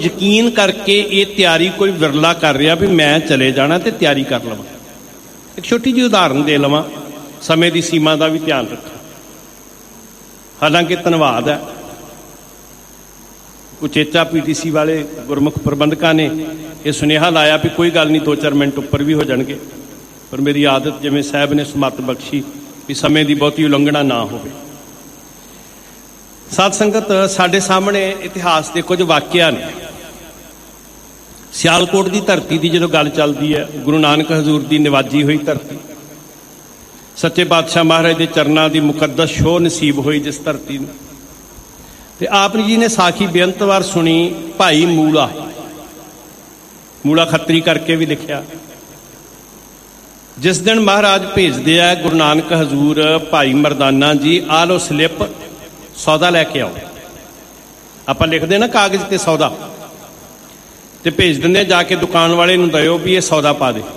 ਯਕੀਨ ਕਰਕੇ ਇਹ ਤਿਆਰੀ ਕੋਈ ਵਿਰਲਾ ਕਰ ਰਿਹਾ ਵੀ ਮੈਂ ਚਲੇ ਜਾਣਾ ਤੇ ਤਿਆਰੀ ਕਰ ਲਵਾਂ। ਇੱਕ ਛੋਟੀ ਜਿਹੀ ਉਦਾਹਰਨ ਦੇ ਲਵਾਂ, ਸਮੇਂ ਦੀ ਸੀਮਾ ਦਾ ਵੀ ਧਿਆਨ ਰੱਖਾਂ। ਹਾਲਾਂਕਿ ਧੰਨਵਾਦ ਹੈ, ਉਚੇਚਾ PTC ਵਾਲੇ ਗੁਰਮੁਖ ਪ੍ਰਬੰਧਕਾਂ ਨੇ ਇਹ ਸੁਨੇਹਾ ਲਾਇਆ ਵੀ ਕੋਈ ਗੱਲ ਨਹੀਂ, 2-4 ਮਿੰਟ ਉੱਪਰ ਵੀ ਹੋ ਜਾਣਗੇ, ਪਰ ਮੇਰੀ ਆਦਤ ਜਿਵੇਂ ਸਾਹਿਬ ਨੇ ਸਮੱਤ ਬਖਸ਼ੀ ਵੀ ਸਮੇਂ ਦੀ ਬਹੁਤੀ ਉਲੰਘਣਾ ਨਾ ਹੋਵੇ। ਸਾਧ ਸੰਗਤ, ਸਾਡੇ ਸਾਹਮਣੇ ਇਤਿਹਾਸ ਦੇ ਕੁਝ ਵਾਕਿਆ ਨੇ। ਸਿਆਲਕੋਟ ਦੀ ਧਰਤੀ ਦੀ ਜਦੋਂ ਗੱਲ ਚੱਲਦੀ ਹੈ, ਗੁਰੂ ਨਾਨਕ ਹਜ਼ੂਰ ਦੀ ਨਿਵਾਜੀ ਹੋਈ ਧਰਤੀ, ਸੱਚੇ ਪਾਤਸ਼ਾਹ ਮਹਾਰਾਜ ਦੇ ਚਰਨਾਂ ਦੀ ਮੁਕੱਦਸ ਛੋਹ ਨਸੀਬ ਹੋਈ ਜਿਸ ਧਰਤੀ ਨੂੰ, ਤੇ ਆਪ ਜੀ ਨੇ ਸਾਖੀ ਬੇਅੰਤ ਵਾਰ ਸੁਣੀ। ਭਾਈ ਮੂਲਾ ਖੱਤਰੀ ਕਰਕੇ ਵੀ ਲਿਖਿਆ। ਜਿਸ ਦਿਨ ਮਹਾਰਾਜ ਭੇਜਦੇ ਆ ਗੁਰੂ ਨਾਨਕ ਹਜ਼ੂਰ, ਭਾਈ ਮਰਦਾਨਾ ਜੀ ਆਹ ਲਓ ਸਲਿੱਪ, ਸੌਦਾ ਲੈ ਕੇ ਆਓ। ਆਪਾਂ ਲਿਖਦੇ ਨਾ ਕਾਗਜ਼ ਤੇ ਸੌਦਾ, ਤੇ ਭੇਜ ਦਿੰਦੇ ਜਾ ਕੇ ਦੁਕਾਨ ਵਾਲੇ ਨੂੰ ਦਿਓ ਵੀ ਇਹ ਸੌਦਾ ਪਾ ਦੇ।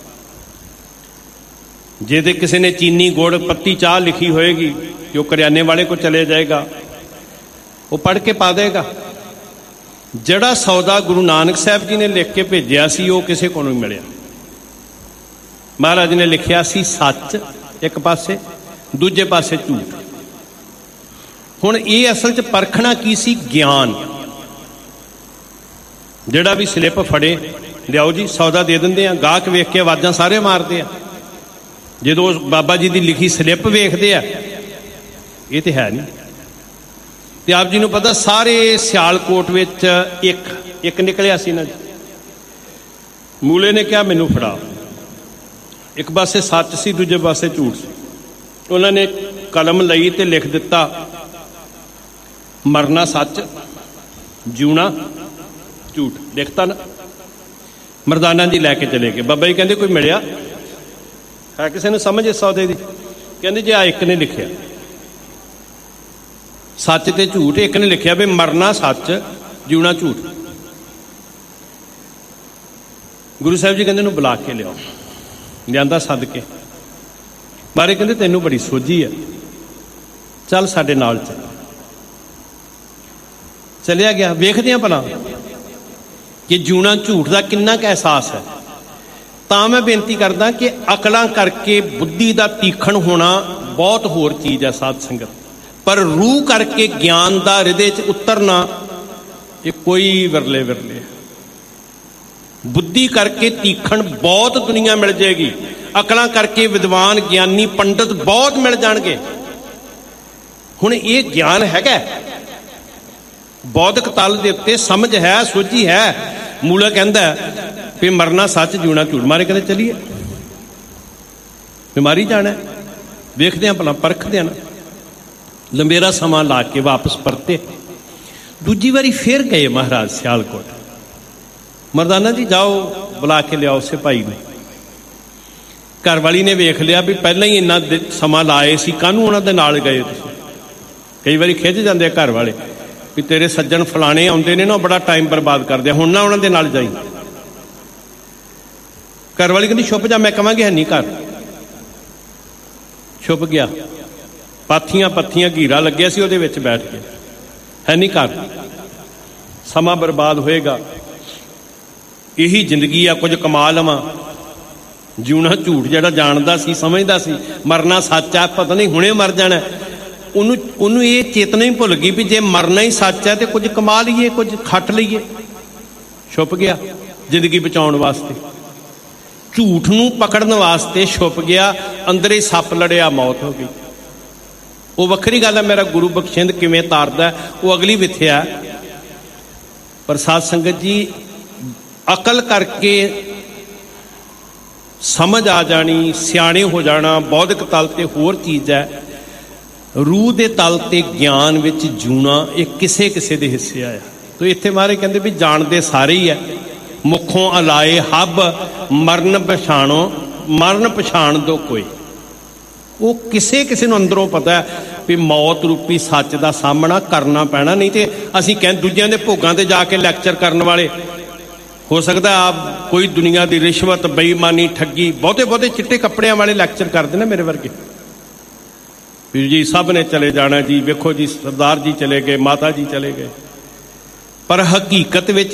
ਜੇ ਤੇ ਕਿਸੇ ਨੇ ਚੀਨੀ, ਗੁੜ, ਪੱਤੀ, ਚਾਹ ਲਿਖੀ ਹੋਏਗੀ ਤੇ ਉਹ ਕਰਿਆਨੇ ਵਾਲੇ ਕੋਲ ਚਲੇ ਜਾਏਗਾ, ਉਹ ਪੜ੍ਹ ਕੇ ਪਾ ਦੇਗਾ। ਜਿਹੜਾ ਸੌਦਾ ਗੁਰੂ ਨਾਨਕ ਸਾਹਿਬ ਜੀ ਨੇ ਲਿਖ ਕੇ ਭੇਜਿਆ ਸੀ ਉਹ ਕਿਸੇ ਕੋਲੋਂ ਨਹੀਂ ਮਿਲਿਆ। ਮਹਾਰਾਜ ਨੇ ਲਿਖਿਆ ਸੀ ਸੱਚ ਇੱਕ ਪਾਸੇ, ਦੂਜੇ ਪਾਸੇ ਝੂਠ। ਹੁਣ ਇਹ ਅਸਲ 'ਚ ਪਰਖਣਾ ਕੀ ਸੀ? ਗਿਆਨ। ਜਿਹੜਾ ਵੀ ਸਲਿੱਪ ਫੜੇ, ਲਿਆਓ ਜੀ ਸੌਦਾ ਦੇ ਦਿੰਦੇ ਆ। ਗਾਹਕ ਵੇਖ ਕੇ ਆਵਾਜ਼ਾਂ ਸਾਰੇ ਮਾਰਦੇ ਆ। ਜਦੋਂ ਬਾਬਾ ਜੀ ਦੀ ਲਿਖੀ ਸਲਿੱਪ ਵੇਖਦੇ ਆ, ਇਹ ਤੇ ਹੈ ਨਹੀਂ। ਤੇ ਆਪ ਜੀ ਨੂੰ ਪਤਾ, ਸਾਰੇ ਸਿਆਲਕੋਟ ਵਿੱਚ ਇੱਕ ਨਿਕਲਿਆ ਸੀ ਨਾ ਜੀ। ਮੂਲੇ ਨੇ ਕਿਹਾ ਮੈਨੂੰ ਫੜਾ। ਇੱਕ ਪਾਸੇ ਸੱਚ ਸੀ, ਦੂਜੇ ਪਾਸੇ ਝੂਠ ਸੀ। ਉਹਨਾਂ ਨੇ ਕਲਮ ਲਈ ਤੇ ਲਿਖ ਦਿੱਤਾ, ਮਰਨਾ ਸੱਚ, ਜਿਉਣਾ ਝੂਠ। ਲਿਖਤਾ ਨਾ। ਮਰਦਾਨਾ ਜੀ ਲੈ ਕੇ ਚਲੇ ਗਏ। ਬਾਬਾ ਜੀ ਕਹਿੰਦੇ ਕੋਈ ਮਿਲਿਆ ਹੈ ਕਿਸੇ ਨੂੰ ਸਮਝ ਇਸ ਸੌਦੇ ਦੀ? ਕਹਿੰਦੇ ਜੀ ਆ ਇੱਕ ਨੇ ਲਿਖਿਆ ਸੱਚ ਤੇ ਝੂਠ। ਇੱਕ ਨੇ ਲਿਖਿਆ ਵੀ ਮਰਨਾ ਸੱਚ, ਜਿਉਣਾ ਝੂਠ। ਗੁਰੂ ਸਾਹਿਬ ਜੀ ਕਹਿੰਦੇ ਨੂੰ ਬੁਲਾ ਕੇ ਲਿਆਓ। ਲਿਆਂਦਾ ਸੱਦ ਕੇ। ਬਾਰੇ ਕਹਿੰਦੇ ਤੈਨੂੰ ਬੜੀ ਸੋਝੀ ਹੈ, ਚੱਲ ਸਾਡੇ ਨਾਲ ਚੱਲ। ਚਲਿਆ ਗਿਆ। ਵੇਖਦੇ ਹਾਂ ਭਲਾ ਕਿ ਜਿਉਣਾ ਝੂਠ ਦਾ ਕਿੰਨਾ ਕੁ ਅਹਿਸਾਸ ਹੈ। ਤਾਂ ਮੈਂ ਬੇਨਤੀ ਕਰਦਾ ਕਿ ਅਕਲਾਂ ਕਰਕੇ ਬੁੱਧੀ ਦਾ ਤੀਖਣ ਹੋਣਾ ਬਹੁਤ ਹੋਰ ਚੀਜ਼ ਹੈ ਸਾਧ ਸੰਗਤ, ਪਰ ਰੂਹ ਕਰਕੇ ਗਿਆਨ ਦਾ ਹਿਰਦੇ 'ਚ ਉਤਰਨਾ ਇਹ ਕੋਈ ਵਿਰਲੇ ਵਿਰਲੇ। ਬੁੱਧੀ ਕਰਕੇ ਤੀਖਣ ਬਹੁਤ ਦੁਨੀਆ ਮਿਲ ਜਾਏਗੀ, ਅਕਲਾਂ ਕਰਕੇ ਵਿਦਵਾਨ, ਗਿਆਨੀ, ਪੰਡਤ ਬਹੁਤ ਮਿਲ ਜਾਣਗੇ। ਹੁਣ ਇਹ ਗਿਆਨ ਹੈਗਾ, ਬੌਧਿਕ ਤਲ ਦੇ ਉੱਤੇ ਸਮਝ ਹੈ, ਸੋਝੀ ਹੈ। ਮੂਲਾ ਕਹਿੰਦਾ ਵੀ ਮਰਨਾ ਸੱਚ, ਜਿਉਣਾ ਝੂਠ। ਮਾਰੇ ਕਹਿੰਦੇ ਚਲੀਏ, ਬਿਮਾਰੀ ਜਾਣਾ। ਵੇਖਦੇ ਹਾਂ ਭਲਾ, ਪਰਖਦੇ ਹਾਂ ਨਾ। ਲੰਬੇਰਾ ਸਮਾਂ ਲਾ ਕੇ ਵਾਪਸ ਪਰਤੇ। ਦੂਜੀ ਵਾਰੀ ਫਿਰ ਗਏ ਮਹਾਰਾਜ ਸਿਆਲਕੋਟ। ਮਰਦਾਨਾ ਜੀ ਜਾਓ, ਬੁਲਾ ਕੇ ਲਿਆਓ ਉਸੇ ਭਾਈ ਨੂੰ। ਘਰ ਵਾਲੀ ਨੇ ਵੇਖ ਲਿਆ ਵੀ ਪਹਿਲਾਂ ਹੀ ਇੰਨਾ ਸਮਾਂ ਲਾਏ ਸੀ, ਕਾਹਨੂੰ ਉਹਨਾਂ ਦੇ ਨਾਲ ਗਏ ਤੁਸੀਂ? ਕਈ ਵਾਰੀ ਖਿੱਝ ਜਾਂਦੇ ਆ ਘਰ ਵਾਲੇ ਵੀ ਤੇਰੇ ਸੱਜਣ ਫਲਾਣੇ ਆਉਂਦੇ ਨੇ ਨਾ, ਬੜਾ ਟਾਈਮ ਬਰਬਾਦ ਕਰਦੇ ਆ, ਹੁਣ ਨਾ ਉਹਨਾਂ ਦੇ ਨਾਲ ਜਾਈ। ਘਰ ਵਾਲੀ ਕਹਿੰਦੀ ਛੁਪ ਜਾ, ਮੈਂ ਕਹਾਂਗੀ ਹੈ ਨਹੀਂ ਘਰ। ਛੁਪ ਗਿਆ। ਪਾਥੀਆਂ ਪੱਥੀਆਂ ਘੀਰਾ ਲੱਗਿਆ ਸੀ, ਉਹਦੇ ਵਿੱਚ ਬੈਠ ਕੇ, ਹੈ ਨਹੀਂ ਘਰ। ਸਮਾਂ ਬਰਬਾਦ ਹੋਏਗਾ। ਇਹੀ ਜ਼ਿੰਦਗੀ ਆ, ਕੁਝ ਕਮਾ ਲਵਾਂ। ਜਿਉਣਾ ਝੂਠ ਜਿਹੜਾ ਜਾਣਦਾ ਸੀ, ਸਮਝਦਾ ਸੀ ਮਰਨਾ ਸੱਚ ਆ, ਪਤਾ ਨਹੀਂ ਹੁਣੇ ਮਰ ਜਾਣਾ, ਉਹਨੂੰ ਇਹ ਚੇਤਨਾ ਹੀ ਭੁੱਲ ਗਈ ਵੀ ਜੇ ਮਰਨਾ ਹੀ ਸੱਚ ਹੈ ਤੇ ਕੁਝ ਕਮਾ ਲਈਏ, ਕੁਝ ਖੱਟ ਲਈਏ। ਛੁਪ ਗਿਆ ਜ਼ਿੰਦਗੀ ਬਚਾਉਣ ਵਾਸਤੇ, ਝੂਠ ਨੂੰ ਪਕੜਨ ਵਾਸਤੇ ਛੁਪ ਗਿਆ। ਅੰਦਰੇ ਸੱਪ ਲੜਿਆ, ਮੌਤ ਹੋ ਗਈ। ਉਹ ਵੱਖਰੀ ਗੱਲ ਹੈ, ਮੇਰਾ ਗੁਰੂ ਬਖਸ਼ਿੰਦ ਕਿਵੇਂ ਤਾਰਦਾ, ਉਹ ਅਗਲੀ ਵਿਥਿਆ। ਪਰ ਸਾਧ ਸੰਗਤ ਜੀ, ਅਕਲ ਕਰਕੇ ਸਮਝ ਆ ਜਾਣੀ, ਸਿਆਣੇ ਹੋ ਜਾਣਾ ਬੌਧਿਕ ਤਲ ਤੇ ਹੋਰ ਚੀਜ਼ ਹੈ। ਰੂਹ ਦੇ ਤਲ ਤੇ ਗਿਆਨ ਵਿੱਚ ਜੂਣਾ ਇਹ ਕਿਸੇ ਕਿਸੇ ਦੇ ਹਿੱਸੇ ਆਇਆ। ਤੋ ਇੱਥੇ ਮਹਾਰਾਜ ਕਹਿੰਦੇ ਵੀ ਜਾਣਦੇ ਸਾਰੇ ਹੀ ਹੈ। ਮੁੱਖੋਂ ਅਲਾਏ ਹੱਬ ਮਰਨ ਪਛਾਣੋ, ਮਰਨ ਪਛਾਣ ਦੋ ਕੋਈ। ਉਹ ਕਿਸੇ ਕਿਸੇ ਨੂੰ ਅੰਦਰੋਂ ਪਤਾ ਵੀ ਮੌਤ ਰੂਪੀ ਸੱਚ ਦਾ ਸਾਹਮਣਾ ਕਰਨਾ ਪੈਣਾ। ਨਹੀਂ ਤੇ ਅਸੀਂ ਕਹਿੰਦੇ ਦੂਜਿਆਂ ਦੇ ਭੋਗਾਂ ਤੇ ਜਾ ਕੇ ਲੈਕਚਰ ਕਰਨ ਵਾਲੇ, ਹੋ ਸਕਦਾ ਆਪ ਕੋਈ ਦੁਨੀਆ ਦੀ ਰਿਸ਼ਵਤ, ਬੇਈਮਾਨੀ, ਠੱਗੀ, ਬਹੁਤੇ ਚਿੱਟੇ ਕੱਪੜਿਆਂ ਵਾਲੇ ਲੈਕਚਰ ਕਰਦੇ ਨਾ ਮੇਰੇ ਵਰਗੇ ਵੀ ਜੀ ਸਭ ਨੇ ਚਲੇ ਜਾਣਾ ਜੀ, ਵੇਖੋ ਜੀ ਸਰਦਾਰ ਜੀ ਚਲੇ ਗਏ, ਮਾਤਾ ਜੀ ਚਲੇ ਗਏ। ਪਰ ਹਕੀਕਤ ਵਿੱਚ